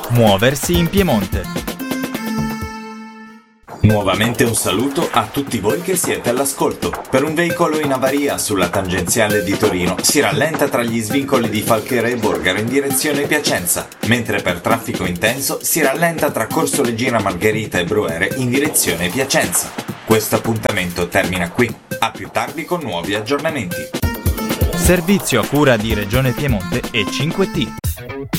Muoversi in Piemonte. Nuovamente un saluto a tutti voi che siete all'ascolto. Per un veicolo in avaria sulla tangenziale di Torino si rallenta tra gli svincoli di Falchera e Borgaro in direzione Piacenza, mentre per traffico intenso si rallenta tra Corso Regina Margherita e Broere in direzione Piacenza. Questo appuntamento termina qui. A più tardi con nuovi aggiornamenti. Servizio a cura di Regione Piemonte e 5T.